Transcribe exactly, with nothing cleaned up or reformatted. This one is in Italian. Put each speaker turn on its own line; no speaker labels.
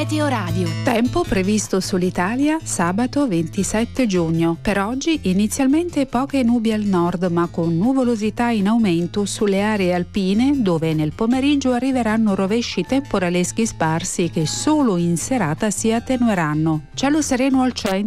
Meteo Radio.
Tempo previsto sull'Italia sabato ventisette giugno. Per oggi inizialmente poche nubi al nord, ma con nuvolosità in aumento sulle aree alpine, dove nel pomeriggio arriveranno rovesci temporaleschi sparsi che solo in serata si attenueranno. Cielo sereno al centro